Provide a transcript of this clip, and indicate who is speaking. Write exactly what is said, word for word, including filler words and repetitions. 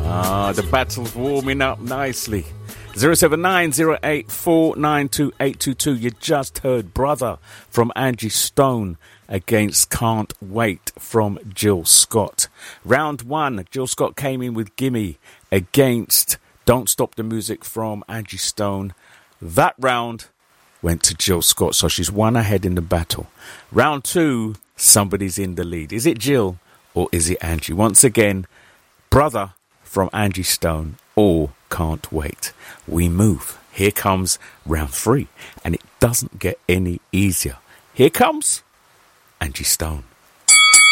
Speaker 1: Ah, the battle's warming up nicely. zero seven nine zero eight four nine two eight two two. You just heard Brother from Angie Stone against Can't Wait from Jill Scott. Round one, Jill Scott came in with Gimme against Don't Stop the Music from Angie Stone. That round went to Jill Scott, so she's one ahead in the battle. Round two, somebody's in the lead. Is it Jill or is it Angie? Once again, Brother from Angie Stone or Can't Wait. We move. Here comes round three, and it doesn't get any easier. Here comes Angie Stone.